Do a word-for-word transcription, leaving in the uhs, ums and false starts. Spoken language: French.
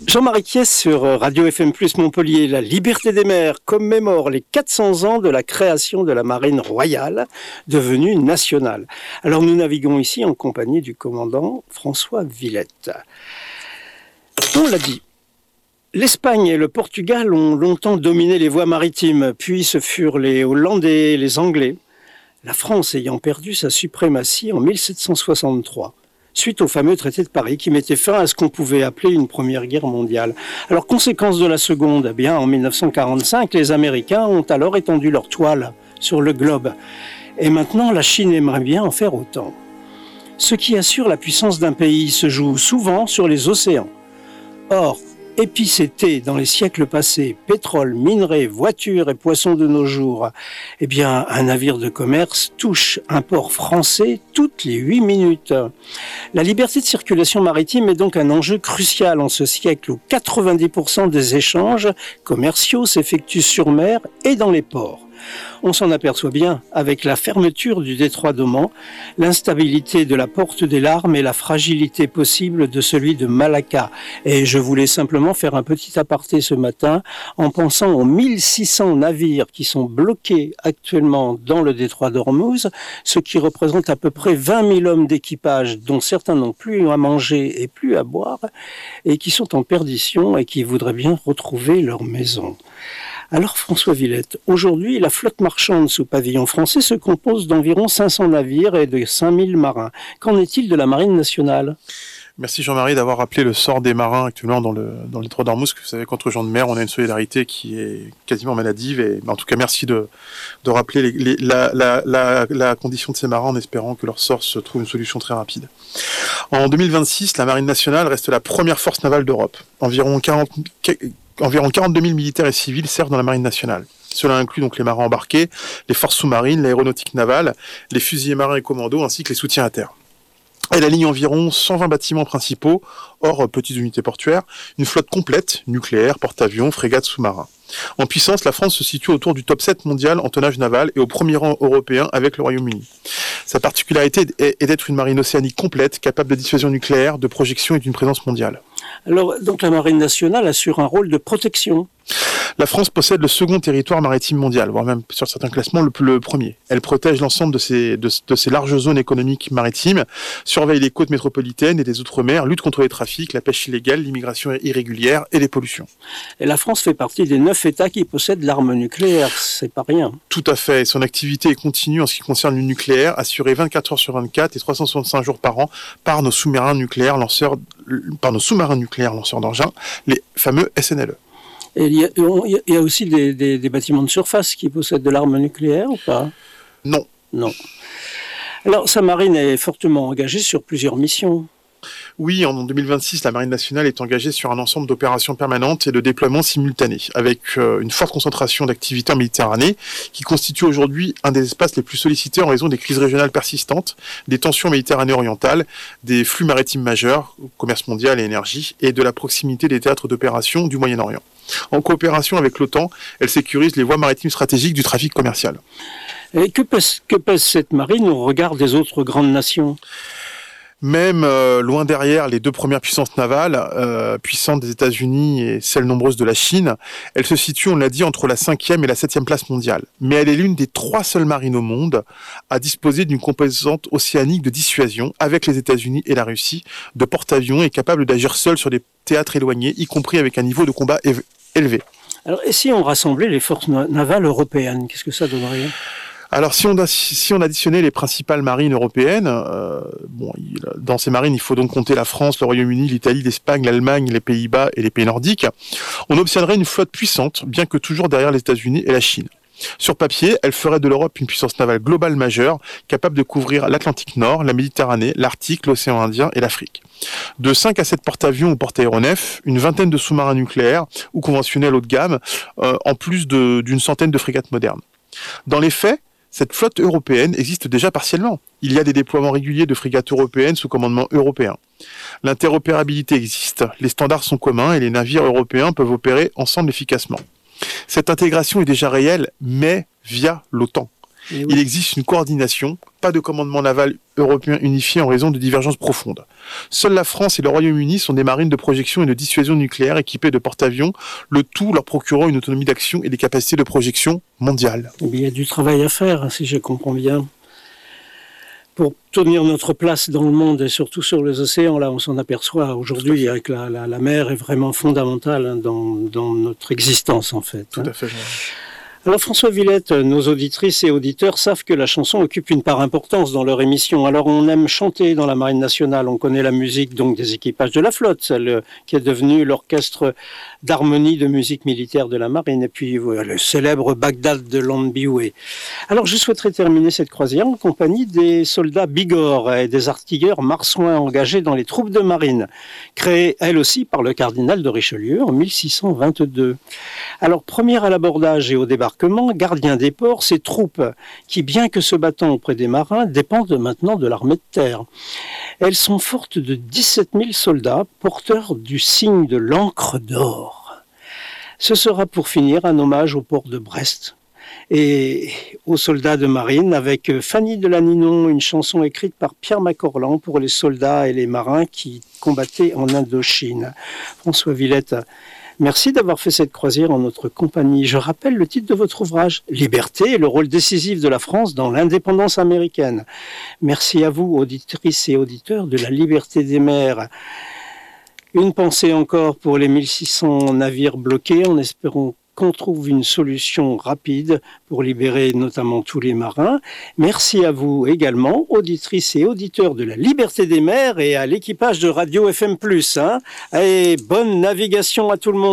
Jean-Marie Quiès sur Radio F M plus Montpellier. La Liberté des mers commémore les quatre cents ans de la création de la marine royale, devenue nationale. Alors nous naviguons ici en compagnie du commandant François Villette. On l'a dit, l'Espagne et le Portugal ont longtemps dominé les voies maritimes, puis ce furent les Hollandais et les Anglais. La France ayant perdu sa suprématie en mille sept cent soixante-trois. Suite au fameux traité de Paris qui mettait fin à ce qu'on pouvait appeler une première guerre mondiale. Alors, conséquence de la seconde, eh bien, en mille neuf cent quarante-cinq, les Américains ont alors étendu leur toile sur le globe. Et maintenant, la Chine aimerait bien en faire autant. Ce qui assure la puissance d'un pays se joue souvent sur les océans. Or, épicété dans les siècles passés, pétrole, minerais, voitures et poissons de nos jours, eh bien, un navire de commerce touche un port français toutes les huit minutes. La liberté de circulation maritime est donc un enjeu crucial en ce siècle où quatre-vingt-dix pour cent des échanges commerciaux s'effectuent sur mer et dans les ports. On s'en aperçoit bien avec la fermeture du détroit d'Oman, l'instabilité de la porte des Larmes et la fragilité possible de celui de Malacca. Et je voulais simplement faire un petit aparté ce matin en pensant aux mille six cents navires qui sont bloqués actuellement dans le détroit d'Ormuz, ce qui représente à peu près vingt mille hommes d'équipage dont certains n'ont plus à manger et plus à boire et qui sont en perdition et qui voudraient bien retrouver leur maison. Alors François Villette, aujourd'hui la flotte marchande sous pavillon français se compose d'environ cinq cents navires et de cinq mille marins. Qu'en est-il de la marine nationale ? Merci Jean-Marie d'avoir rappelé le sort des marins actuellement dans le dans le détroit d'Ormuz. Vous savez qu'entre gens de mer, on a une solidarité qui est quasiment maladive. Et en tout cas, merci de de rappeler les, les, la, la, la, la condition de ces marins en espérant que leur sort se trouve une solution très rapide. En deux mille vingt-six, la marine nationale reste la première force navale d'Europe. Environ quarante Environ quarante-deux mille militaires et civils servent dans la marine nationale. Cela inclut donc les marins embarqués, les forces sous-marines, l'aéronautique navale, les fusiliers marins et commandos, ainsi que les soutiens à terre. Elle aligne environ cent vingt bâtiments principaux, hors petites unités portuaires, une flotte complète, nucléaire, porte-avions, frégates, sous-marins. En puissance, la France se situe autour du top sept mondial en tonnage naval et au premier rang européen avec le Royaume-Uni. Sa particularité est d'être une marine océanique complète, capable de dissuasion nucléaire, de projection et d'une présence mondiale. Alors, donc la marine nationale assure un rôle de protection. La France possède le second territoire maritime mondial, voire même sur certains classements le, le premier. Elle protège l'ensemble de ces, de, de ces larges zones économiques maritimes, surveille les côtes métropolitaines et les outre-mer, lutte contre les trafics, la pêche illégale, l'immigration irrégulière et les pollutions. Et la France fait partie des neuf États qui possèdent l'arme nucléaire, c'est pas rien. Tout à fait, son activité est continue en ce qui concerne le nucléaire, assurée vingt-quatre heures sur vingt-quatre et trois cent soixante-cinq jours par an par nos sous-marins nucléaires lanceurs, par nos sous-marins nucléaires lanceurs d'engins, les fameux S N L E. Et il y a, il y a aussi des, des, des bâtiments de surface qui possèdent de l'arme nucléaire ou pas ? Non. Non. Alors, sa marine est fortement engagée sur plusieurs missions. Oui, en deux mille vingt-six, la Marine nationale est engagée sur un ensemble d'opérations permanentes et de déploiements simultanés, avec euh, une forte concentration d'activités en Méditerranée, qui constitue aujourd'hui un des espaces les plus sollicités en raison des crises régionales persistantes, des tensions en Méditerranée orientale, des flux maritimes majeurs, commerce mondial et énergie, et de la proximité des théâtres d'opération du Moyen-Orient. En coopération avec l'OTAN, elle sécurise les voies maritimes stratégiques du trafic commercial. Et que pèse, que pèse cette marine au regard des autres grandes nations ? Même euh, loin derrière les deux premières puissances navales, euh, puissantes des États-Unis et celles nombreuses de la Chine, elle se situe, on l'a dit, entre la cinquième et la septième place mondiale. Mais elle est l'une des trois seules marines au monde à disposer d'une composante océanique de dissuasion avec les États-Unis et la Russie, de porte-avions et capable d'agir seule sur des théâtres éloignés, y compris avec un niveau de combat éve- élevé. Alors, et si on rassemblait les forces navales européennes, qu'est-ce que ça donnerait ? Alors, si on, a, si on additionnait les principales marines européennes, euh, bon, il, dans ces marines, il faut donc compter la France, le Royaume-Uni, l'Italie, l'Espagne, l'Allemagne, les Pays-Bas et les pays nordiques. On obtiendrait une flotte puissante, bien que toujours derrière les États-Unis et la Chine. Sur papier, elle ferait de l'Europe une puissance navale globale majeure, capable de couvrir l'Atlantique Nord, la Méditerranée, l'Arctique, l'océan Indien et l'Afrique. De cinq à sept porte-avions ou porte-aéronefs, une vingtaine de sous-marins nucléaires ou conventionnels haut de gamme, euh, en plus de, d'une centaine de frégates modernes. Dans les faits, cette flotte européenne existe déjà partiellement. Il y a des déploiements réguliers de frégates européennes sous commandement européen. L'interopérabilité existe, les standards sont communs et les navires européens peuvent opérer ensemble efficacement. Cette intégration est déjà réelle, mais via l'OTAN. oui. Il existe une coordination, pas de commandement naval européen unifié en raison de divergences profondes. Seule la France et le Royaume-Uni sont des marines de projection et de dissuasion nucléaire équipées de porte-avions, le tout leur procurant une autonomie d'action et des capacités de projection mondiales. Eh bien, il y a du travail à faire, si je comprends bien. Pour tenir notre place dans le monde et surtout sur les océans, là on s'en aperçoit aujourd'hui avec la, la, la mer est vraiment fondamentale hein, dans, dans notre existence en fait. Tout hein. à fait. Alors François Villette, nos auditrices et auditeurs savent que la chanson occupe une part importante dans leur émission. Alors on aime chanter dans la Marine nationale, on connaît la musique donc des équipages de la flotte, celle qui est devenue l'orchestre d'harmonie de musique militaire de la Marine, et puis voilà, le célèbre Bagdad de Lemboué. Alors je souhaiterais terminer cette croisière en compagnie des soldats Bigorre et des artilleurs marsouins engagés dans les troupes de marine, créées elles aussi par le cardinal de Richelieu en mille six cent vingt-deux. Alors première à l'abordage et au débarquement, gardien des ports, ces troupes qui, bien que se battant auprès des marins, dépendent maintenant de l'armée de terre. Elles sont fortes de dix-sept mille soldats, porteurs du signe de l'encre d'or. Ce sera pour finir un hommage au port de Brest et aux soldats de marine avec Fanny Delaninon, une chanson écrite par Pierre Macorlan pour les soldats et les marins qui combattaient en Indochine. François Villette, merci d'avoir fait cette croisière en notre compagnie. Je rappelle le titre de votre ouvrage, Liberté et le rôle décisif de la France dans l'indépendance américaine. Merci à vous, auditrices et auditeurs de la liberté des mers. Une pensée encore pour les mille six cents navires bloqués, en espérant qu'on trouve une solution rapide pour libérer notamment tous les marins. Merci à vous également, auditrices et auditeurs de la liberté des mers et à l'équipage de Radio F M plus. Hein. Et bonne navigation à tout le monde.